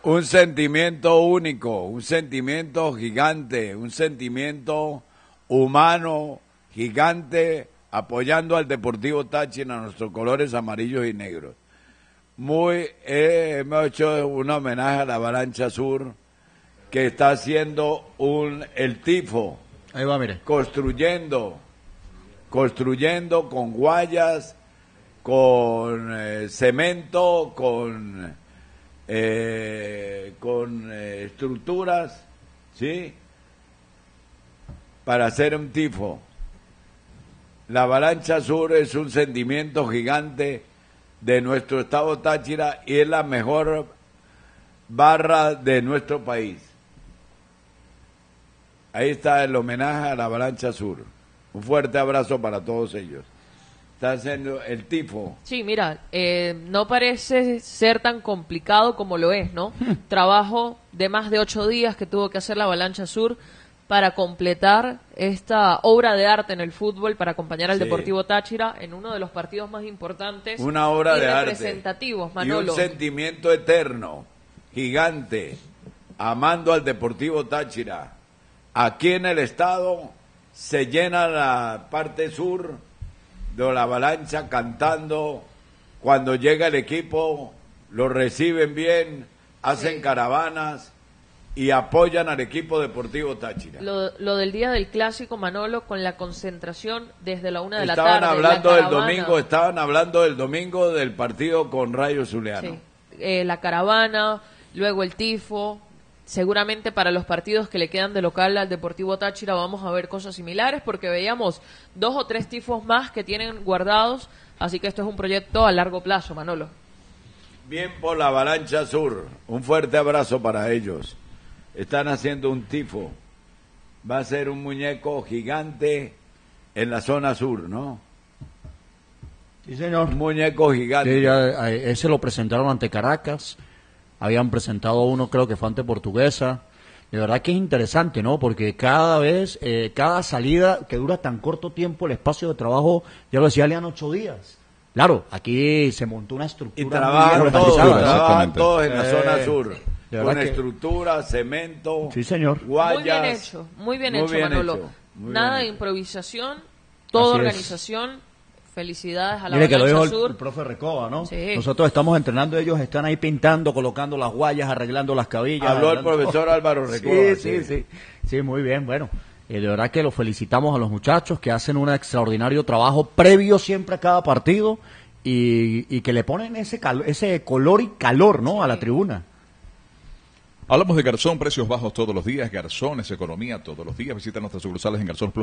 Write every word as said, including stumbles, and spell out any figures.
Un sentimiento único, un sentimiento gigante, un sentimiento humano gigante, apoyando al Deportivo Táchira, nuestros colores amarillos y negros. Muy, eh, hemos hecho un homenaje a la Avalancha Sur, que está haciendo un el tifo. Ahí va, mire. Construyendo, construyendo con guayas, con eh, cemento, con, eh, con eh, estructuras, ¿sí? Para hacer un tifo. La Avalancha Sur es un sentimiento gigante de nuestro estado Táchira y es la mejor barra de nuestro país. Ahí está el homenaje a la Avalancha Sur. Un fuerte abrazo para todos ellos. Está haciendo el tifo. Sí, mira, eh, no parece ser tan complicado como lo es, ¿no? Trabajo de más de ocho días que tuvo que hacer la Avalancha Sur para completar esta obra de arte en el fútbol, para acompañar al Sí. Deportivo Táchira en uno de los partidos más importantes Una obra y de arte. representativos, Y Manolo. un sentimiento eterno, gigante, amando al Deportivo Táchira. Aquí en el estado se llena la parte sur de la Avalancha cantando. Cuando llega el equipo, lo reciben bien, hacen Sí. caravanas y apoyan al equipo Deportivo Táchira. Lo, lo del día del clásico, Manolo, con la concentración desde la una de la Estaban tarde. hablando la del caravana. domingo, estaban hablando del domingo del partido con Rayo Zuliano. Sí. Eh, la caravana, luego el tifo. Seguramente para los partidos que le quedan de local al Deportivo Táchira vamos a ver cosas similares, porque veíamos dos o tres tifos más que tienen guardados, así que esto es un proyecto a largo plazo, Manolo. Bien por la Avalancha Sur, un fuerte abrazo para ellos. Están haciendo un tifo. Va a ser un muñeco gigante en la zona sur, ¿no? Sí, señor. Un muñeco gigante. Sí, ya, eh, ese lo presentaron ante Caracas. Habían presentado uno, creo que fue ante Portuguesa. De verdad que es interesante, ¿no? Porque cada vez, eh, cada salida que dura tan corto tiempo, el espacio de trabajo, ya lo decía Lean, ocho días. Claro, aquí se montó una estructura. Y trabajan muy bien todos, organizada. trabajan todos en la Eh, zona sur. de Con verdad que- estructura, cemento, Sí, señor. guayas. Muy bien hecho, muy bien Muy hecho, bien Manolo. hecho, muy Nada bien de hecho. improvisación, toda Así es. organización. Felicidades a la Mire que lo Avalancha dijo el, Sur. el profe Recoba, ¿no? Sí. Nosotros estamos entrenando, ellos están ahí pintando, colocando las guayas, arreglando las cabillas. Habló el arreglando- profesor Álvaro Recoba. Sí, sí, sí. Sí, muy bien. Bueno, eh, de verdad que los felicitamos a los muchachos que hacen un extraordinario trabajo previo siempre a cada partido y, y que le ponen ese, cal- ese color y calor, ¿no? A la tribuna. Hablamos de Garzón, precios bajos todos los días. Garzón es economía todos los días. Visita nuestras sucursales en Garzón Plus.